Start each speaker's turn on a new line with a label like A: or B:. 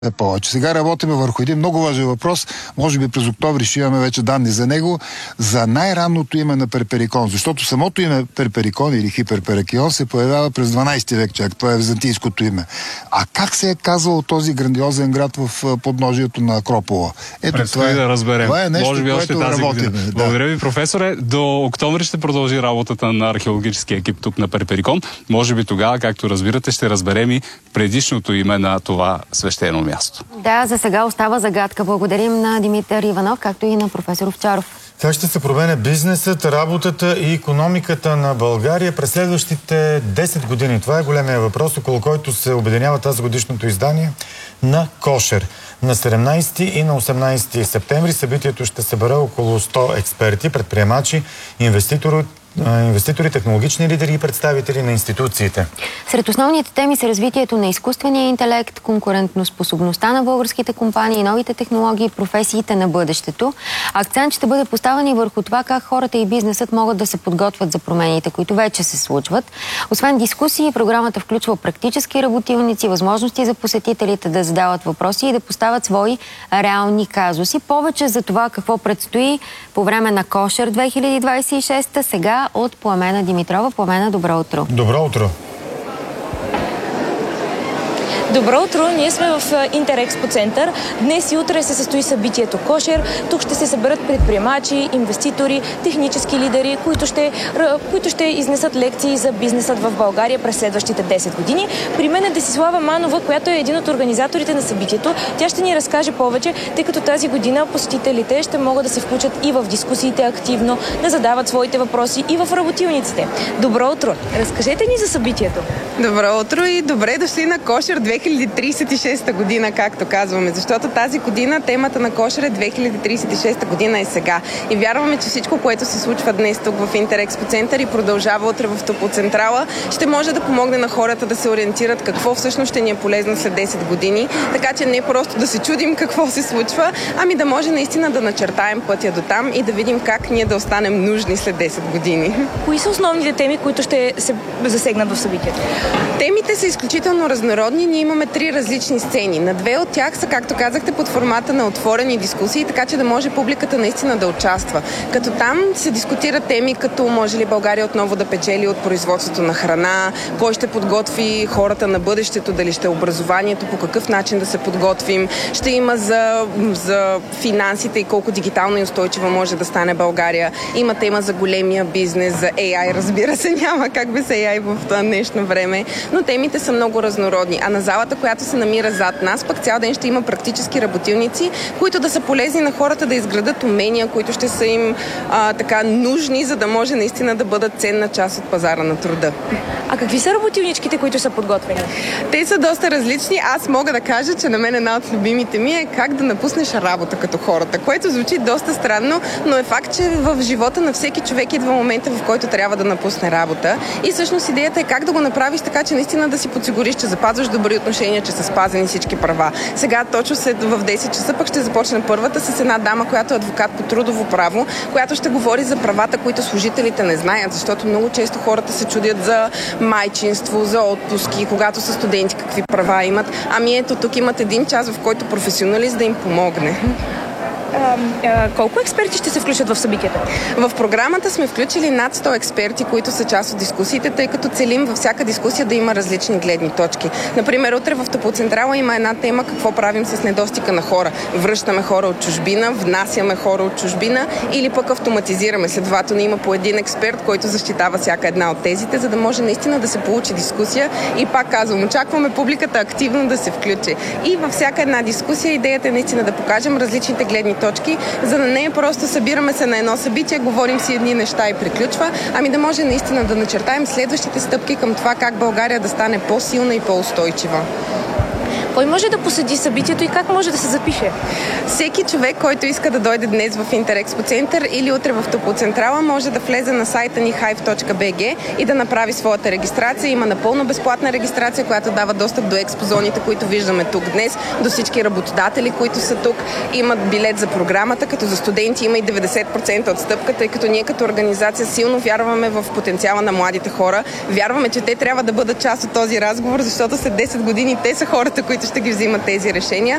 A: Повече. Сега работим върху един много важен въпрос. Може би през октомври ще имаме вече данни за него, за най-ранното име на Перперикон. Защото самото име Перперикон или Хиперперикион се появява през 12 век чак. Това е византийското име. А как се е казвал този грандиозен град в подножието на Акропола?
B: Предстои да разберем.
A: Това е нещо,
B: може би още тази година.
A: Да.
B: Благодаря ви, професоре. До октомври ще продължи работата на археологическия екип тук на Перперикон. Може би тогава, както разбирате, ще разберем и предишното име на това свещено място.
C: Да, за сега остава загадка. Благодарим на Димитър Иванов, както и на професор Овчаров.
D: Как ще се променя бизнесът, работата и икономиката на България през следващите 10 години? Това е големия въпрос, около който се обединява тази годишното издание на Кошер. На 17 и на 18 септември събитието ще събере около 100 експерти, предприемачи, инвеститори, технологични лидери и представители на институциите.
C: Сред основните теми са развитието на изкуствения интелект, конкурентоспособността на българските компании, новите технологии, професиите на бъдещето. Акцент ще бъде поставен и върху това как хората и бизнесът могат да се подготвят за промените, които вече се случват. Освен дискусии, програмата включва практически работилници, възможности за посетителите да задават въпроси и да поставят свои реални казуси. Повече за това какво предстои по време на Кошер 2026 сега от Пламена Димитрова. Пламена, добро утро.
D: Добро утро.
E: Добро утро! Ние сме в Интерекспо център. Днес и утре се състои събитието Кошер. Тук ще се съберат предприемачи, инвеститори, технически лидери, които ще изнесат лекции за бизнесът в България през следващите 10 години. При мен е Десислава Манова, която е един от организаторите на събитието. Тя ще ни разкаже повече, тъй като тази година посетителите ще могат да се включат и в дискусиите активно, да задават своите въпроси и в работилниците. Добро утро! Разкажете ни за събитието.
F: Добро утро и добре дошли на Кошер 2036 година, както казваме, защото тази година темата на Кошер е 2036 година е сега. И вярваме, че всичко, което се случва днес тук в Интерекспо център и продължава утре в Топоцентрала, ще може да помогне на хората да се ориентират какво всъщност ще ни е полезно след 10 години. Така че не просто да се чудим какво се случва, ами да може наистина да начертаем пътя до там и да видим как ние да останем нужни след 10 години.
E: Кои са основните теми, които ще се засегнат в събитието?
F: Темите са изключително разнородни. Ние имаме 3 различни сцени. На 2 от тях са, както казахте, под формата на отворени дискусии, така че да може публиката наистина да участва. Като там се дискутират теми като може ли България отново да печели от производството на храна, кой ще подготви хората на бъдещето, дали ще е образованието, по какъв начин да се подготвим. Ще има за финансите и колко дигитално и устойчиво може да стане България. Има тема за големия бизнес, за AI, разбира се, няма как без AI в това днешно време, но темите са много разнородни. А на залата, която се намира зад нас, пък цял ден ще има практически работилници, които да са полезни на хората да изградат умения, които ще са им така нужни, за да може наистина да бъдат ценна част от пазара на труда.
E: А какви са работилничките, които са подготвени?
F: Те са доста различни. Аз мога да кажа, че на мен една от любимите ми е как да напуснеш работа като хората, което звучи доста странно, но е факт, че в живота на всеки човек идва момента, в който трябва да напусне работа. И всъщност идеята е как да го направиш така, че наистина да си подсигуриш, че запазваш добри отношения, че са спазени всички права. Сега точно в 10 часа пък ще започне първата с една дама, която е адвокат по трудово право, която ще говори за правата, които служителите не знаят, защото много често хората се чудят за майчинство, за отпуски, когато са студенти, какви права имат. Ами ето, тук имат един час, в който професионалист да им помогне.
E: Колко експерти ще се включат в събитието?
F: В програмата сме включили над 100 експерти, които са част от дискусиите, тъй като целим във всяка дискусия да има различни гледни точки. Например, утре в Топоцентрала има една тема какво правим с недостига на хора. Връщаме хора от чужбина, внасяме хора от чужбина или пък автоматизираме. Следователно има по един експерт, който защитава всяка една от тезите, за да може наистина да се получи дискусия. И пак казвам, очакваме публиката активно да се включи. И във всяка една дискусия идеята е наистина да покажем различните гледни точки, за да не е просто събираме се на едно събитие, говорим си едни неща и приключва, ами да може наистина да начертаем следващите стъпки към това как България да стане по-силна и по-устойчива.
E: Кой може да посети събитието и как може да се запише?
F: Всеки човек, който иска да дойде днес в Интерекспо център или утре в Топоцентрала, може да влезе на сайта ни hive.bg и да направи своята регистрация. Има напълно безплатна регистрация, която дава достъп до експозоните, които виждаме тук днес, до всички работодатели, които са тук. Имат билет за програмата, като за студенти има и 90% отстъпка, тъй като ние като организация силно вярваме в потенциала на младите хора. Вярваме, че те трябва да бъдат част от този разговор, защото след 10 години те са хората, които които ще ги взимат тези решения.